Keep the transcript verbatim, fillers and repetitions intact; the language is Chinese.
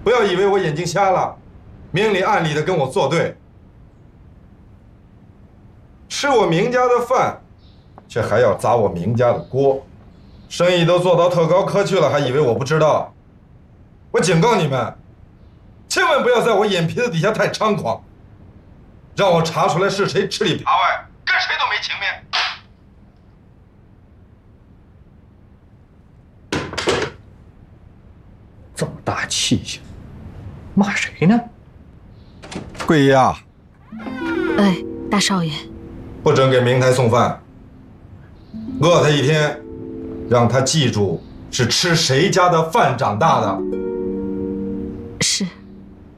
不要以为我眼睛瞎了，明里暗里的跟我作对。吃我明家的饭，却还要砸我明家的锅，生意都做到特高科去了，还以为我不知道？我警告你们，千万不要在我眼皮子底下太猖狂，让我查出来是谁吃里扒外，跟谁都没情面。 这么大气性，骂谁呢？ 贵爷啊， 哎，大少爷， 不准给明台送饭，饿他一天，让他记住是吃谁家的饭长大的。